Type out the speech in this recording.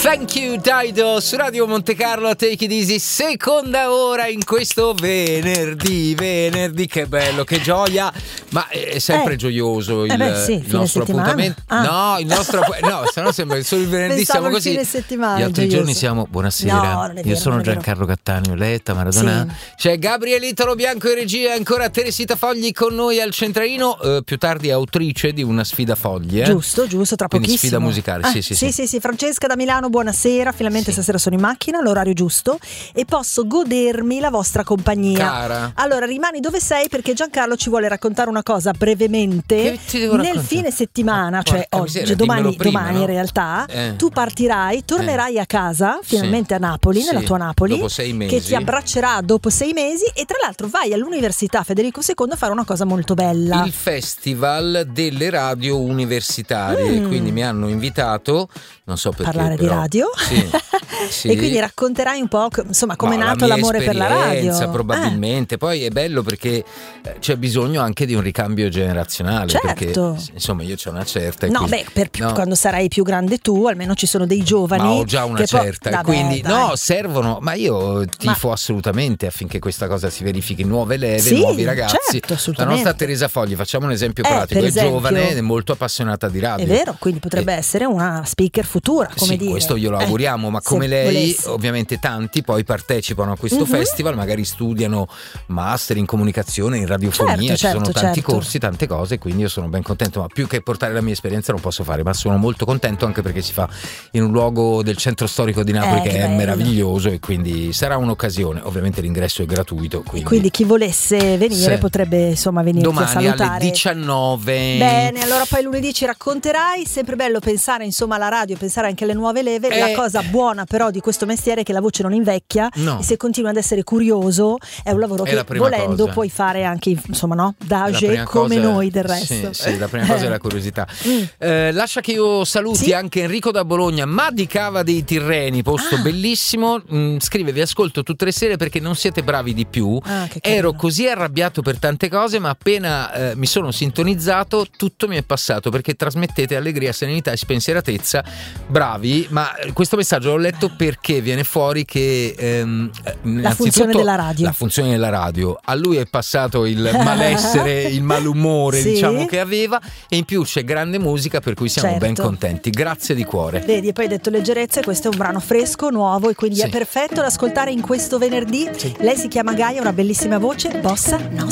Thank you Dido su Radio Monte Carlo, Take It Easy, seconda ora in questo venerdì, che bello, che gioia, ma è sempre gioioso il nostro appuntamento. No, il nostro se no sembra solo il venerdì. Pensavo siamo così. Fine settimana, gli altri giorni siamo buonasera. No, non è vero, io sono non è Giancarlo Cattaneo, Letta Maradona. Sì. C'è Gabrielito Lo Bianco in regia e ancora Teresita Fogli con noi al centralino, più tardi autrice di una sfida fogli. Giusto, tra quindi pochissimo. Sfida musicale, sì. Francesca da Milano, buonasera, finalmente stasera sono in macchina, all'orario giusto e posso godermi la vostra compagnia. Cara. Allora rimani dove sei perché Giancarlo ci vuole raccontare una cosa brevemente. Nel fine settimana, cioè oggi, domani no? In realtà tu partirai, tornerai a casa finalmente a Napoli, nella tua Napoli, dopo 6 mesi, che ti abbraccerà dopo 6 mesi e tra l'altro vai all'Università Federico II a fare una cosa molto bella, il Festival delle radio universitarie. Quindi mi hanno invitato, non so perché, parlare di radio. Sì. E quindi racconterai un po' insomma come è nato l'amore per la radio. Probabilmente poi è bello perché c'è bisogno anche di un ricambio generazionale, certo. Perché insomma io c'ho una certa quando sarai più grande tu almeno ci sono dei giovani, ma ho già una certa quindi servono, ma io tifo assolutamente affinché questa cosa si verifichi, nuove leve, nuovi ragazzi. Certo, la nostra Teresa Fogli, facciamo un esempio pratico, è giovane ed è molto appassionata di radio, è vero, quindi potrebbe essere una speaker futura, come dire. Questo glielo auguriamo, ma come lei ovviamente tanti poi partecipano a questo festival, magari studiano master in comunicazione, in radiofonia, ci sono tanti corsi, tante cose, quindi io sono ben contento, ma più che portare la mia esperienza non posso fare, ma sono molto contento anche perché si fa in un luogo del centro storico di Napoli che è meraviglioso e quindi sarà un'occasione. Ovviamente l'ingresso è gratuito, quindi chi volesse venire potrebbe insomma venirti domani a salutare alle 19. Bene, allora poi lunedì ci racconterai. Sempre bello pensare insomma alla radio, pensare anche alle nuove leve. La cosa buona però di questo mestiere è che la voce non invecchia, e se continui ad essere curioso è un lavoro che volendo puoi fare anche insomma da age come noi del resto. Sì, la prima cosa è la curiosità. Lascia che io saluti anche Enrico da Bologna, ma di Cava dei Tirreni, posto bellissimo. Scrive: vi ascolto tutte le sere perché non siete bravi di più. Ero così arrabbiato per tante cose, ma appena mi sono sintonizzato tutto mi è passato perché trasmettete allegria, serenità e spensieratezza. Bravi, ma questo messaggio l'ho letto perché viene fuori che la funzione della radio a lui è passato il malessere, il malumore diciamo che aveva, e in più c'è grande musica per cui siamo ben contenti. Grazie di cuore. Vedi, e poi hai detto leggerezza, e questo è un brano fresco, nuovo, e quindi è perfetto da ascoltare in questo venerdì. Lei si chiama Gaia, una bellissima voce, bossa nostra.